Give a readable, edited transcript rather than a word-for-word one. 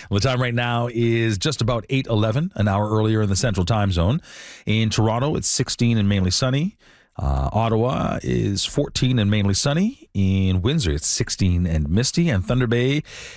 Well, the time right now is just about 8:11, an hour earlier in the Central Time Zone. In Toronto, it's 16 and mainly sunny. Ottawa is 14 and mainly sunny. In Windsor, it's 16 and misty. And Thunder Bay